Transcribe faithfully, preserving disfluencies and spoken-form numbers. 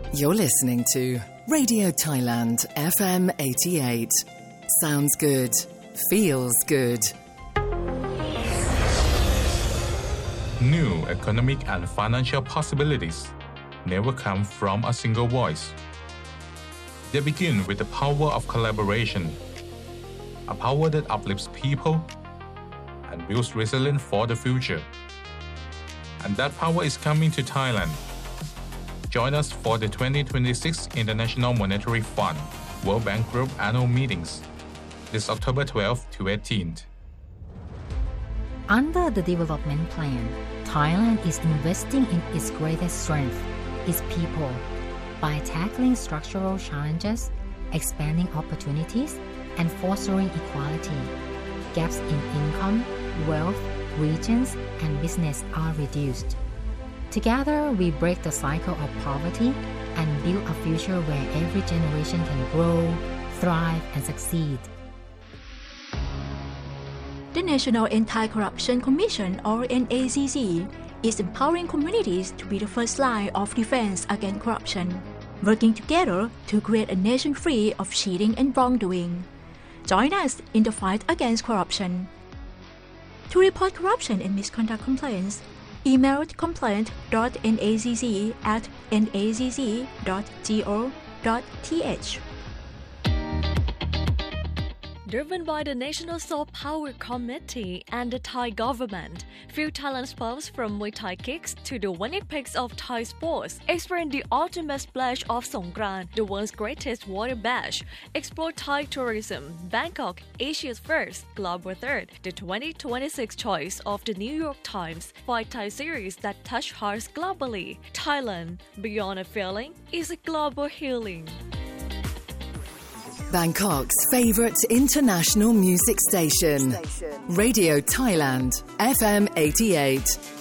You're listening to Radio Thailand F M eighty-eight. Sounds good. Feels good. New economic and financial possibilities never come from a single voice. They begin with the power of collaboration, a power that uplifts people and builds resilience for the future. And that power is coming to Thailand. Join us for the twenty twenty-six International Monetary Fund World Bank Group annual meetings this October twelfth to eighteenth. Under the development plan, Thailand is investing in its greatest strength, its people, by tackling structural challenges, expanding opportunities, and fostering equality. Gaps in income, wealth, regions, and business are reduced. Together, we break the cycle of poverty and build a future where every generation can grow, thrive, and succeed. The National Anti-Corruption Commission, or N A C C, is empowering communities to be the first line of defense against corruption, working together to create a nation free of cheating and wrongdoing. Join us in the fight against corruption. To report corruption and misconduct complaints, email complaint dot n a c c at n a c c dot go dot t h. Driven by the National Soft Power Committee and the Thai government, feel Thailand's pulse from Muay Thai kicks to the winning picks of Thai sports. Experience the ultimate splash of Songkran, the world's greatest water bash. Explore Thai tourism. Bangkok, Asia's first, global third, the twenty twenty-six choice of the New York Times. Five Thai series that touch hearts globally. Thailand, beyond a feeling, is a global healing. Bangkok's favourite international music station. Radio Thailand F M eighty-eight.